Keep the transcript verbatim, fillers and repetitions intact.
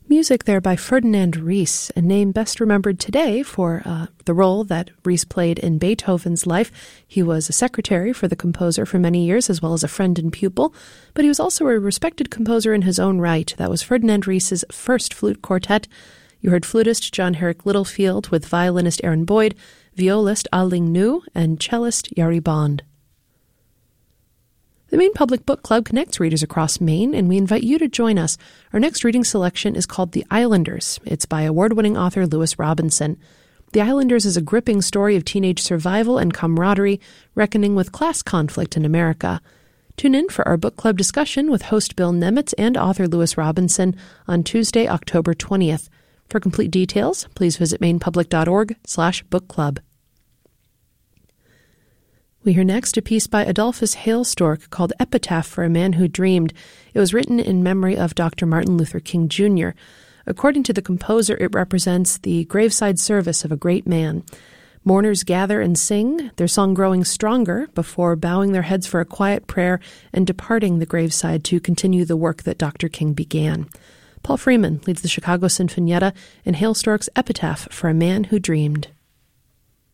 Music there by Ferdinand Ries, a name best remembered today for uh, the role that Ries played in Beethoven's life. He was a secretary for the composer for many years, as well as a friend and pupil, but he was also a respected composer in his own right. That was Ferdinand Ries's first flute quartet. You heard flutist John Herrick Littlefield with violinist Aaron Boyd, violist Ah-Ling Nu, and cellist Yari Bond. The Maine Public Book Club connects readers across Maine, and we invite you to join us. Our next reading selection is called The Islanders. It's by award-winning author Lewis Robinson. The Islanders is a gripping story of teenage survival and camaraderie, reckoning with class conflict in America. Tune in for our book club discussion with host Bill Nemitz and author Lewis Robinson on Tuesday, October twentieth. For complete details, please visit mainepublic.org slash book club. We hear next a piece by Adolphus Hailstork called Epitaph for a Man Who Dreamed. It was written in memory of Doctor Martin Luther King Junior According to the composer, it represents the graveside service of a great man. Mourners gather and sing, their song growing stronger before bowing their heads for a quiet prayer and departing the graveside to continue the work that Doctor King began. Paul Freeman leads the Chicago Sinfonietta in Hailstork's Epitaph for a Man Who Dreamed.